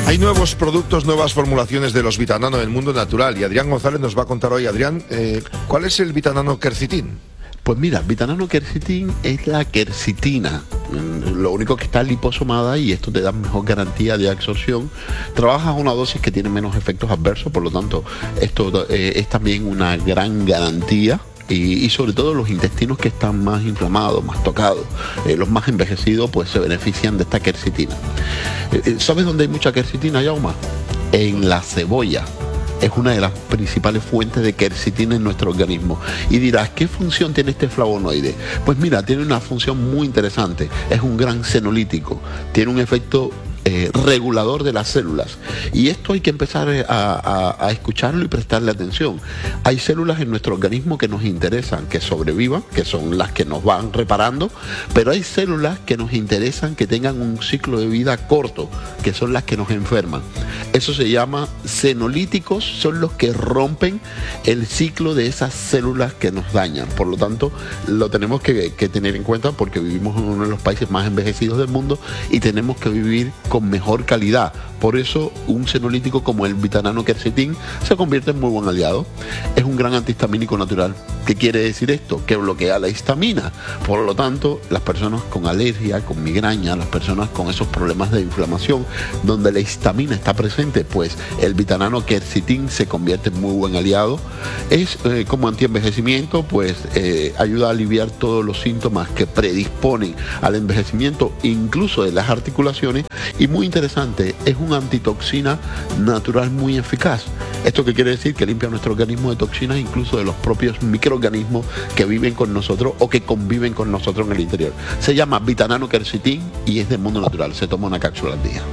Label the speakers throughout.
Speaker 1: Hay nuevos productos, nuevas formulaciones de los Vitanano en el mundo natural y Adrián González nos va a contar hoy. Adrián, ¿cuál es el Vitanano quercitín?
Speaker 2: Pues mira, Vitanano quercitín es la quercitina. Lo único que está liposomada y esto te da mejor garantía de absorción. Trabajas una dosis que tiene menos efectos adversos, por lo tanto, esto es también una gran garantía. Y sobre todo los intestinos que están más inflamados, más tocados, los más envejecidos, pues se benefician de esta quercitina. ¿Sabes dónde hay mucha quercitina, Yauma? En la cebolla. Es una de las principales fuentes de quercitina en nuestro organismo. Y dirás, ¿qué función tiene este flavonoide? Pues mira, tiene una función muy interesante. Es un gran senolítico. Tiene un efecto regulador de las células, y esto hay que empezar a escucharlo y prestarle atención. Hay células en nuestro organismo que nos interesan que sobrevivan, que son las que nos van reparando, pero hay células que nos interesan que tengan un ciclo de vida corto, que son las que nos enferman. Eso se llama senolíticos, son los que rompen el ciclo de esas células que nos dañan. Por lo tanto, lo tenemos que tener en cuenta, porque vivimos en uno de los países más envejecidos del mundo y tenemos que vivir con mejor calidad. Por eso un senolítico como el Vitanano quercitín se convierte en muy buen aliado. Es un gran antihistamínico natural. ¿Qué quiere decir esto? Que bloquea la histamina. Por lo tanto, las personas con alergia, con migraña, las personas con esos problemas de inflamación donde la histamina está presente, pues el Vitanano quercitín se convierte en muy buen aliado. Es como antienvejecimiento, pues ayuda a aliviar todos los síntomas que predisponen al envejecimiento, incluso de las articulaciones. Y muy interesante, es una antitoxina natural muy eficaz. ¿Esto qué quiere decir? Que limpia nuestro organismo de toxinas, incluso de los propios microorganismos que viven con nosotros o que conviven con nosotros en el interior. Se llama Vitanano quercitín y es de mundo natural. Se toma una cápsula al día.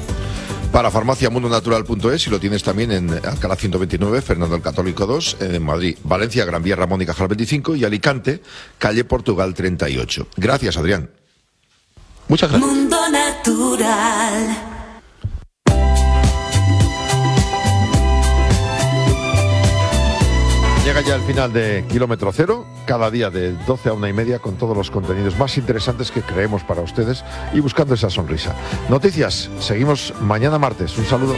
Speaker 1: Para farmaciamundonatural.es, y lo tienes también en Alcalá 129, Fernando el Católico 2, en Madrid, Valencia, Gran Vía, Ramón y Cajal 25 y Alicante, calle Portugal 38. Gracias, Adrián.
Speaker 2: Muchas gracias.
Speaker 3: Mundo Natural.
Speaker 1: Llega ya el final de Kilómetro Cero, cada día de 12 a 1:30 con todos los contenidos más interesantes que creemos para ustedes y buscando esa sonrisa. Noticias, seguimos mañana martes. Un saludo.